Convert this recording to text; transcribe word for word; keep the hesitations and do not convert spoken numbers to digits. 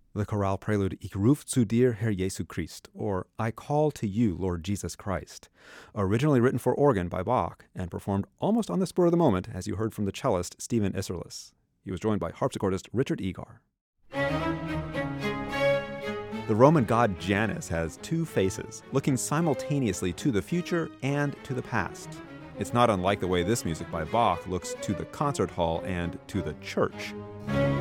The chorale prelude Ich ruf zu dir, Herr Jesu Christ, or I call to you, Lord Jesus Christ, originally written for organ by Bach and performed almost on the spur of the moment, as you heard from the cellist Stephen Isserlis. He was joined by harpsichordist Richard Egar. The Roman god Janus has two faces, looking simultaneously to the future and to the past. It's not unlike the way this music by Bach looks to the concert hall and to the church.